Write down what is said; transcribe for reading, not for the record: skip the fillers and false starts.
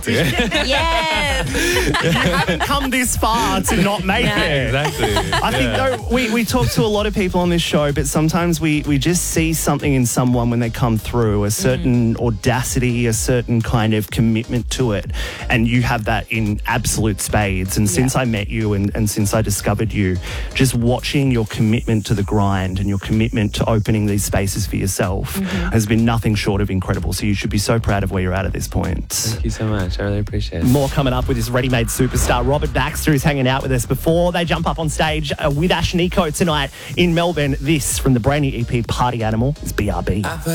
to. Yes. You haven't come this far to not make it. Exactly. I think, though, we talk to a lot of people on this show, but sometimes we just see something in someone when they come through, a certain audacity, a certain kind of commitment to it. And you have that in absolute spades. And since I met you and since I discovered you, just watching your commitment to the grind and your commitment to opening these spaces for yourself has been nothing short of incredible. So you should be so proud of where you're at this point. Thank you so much. I really appreciate it. More coming up with this ready-made superstar. Robert Baxter is hanging out with us before they jump up on stage with Ashnikko tonight in Melbourne. This from the brand new EP Party Animal is BRB.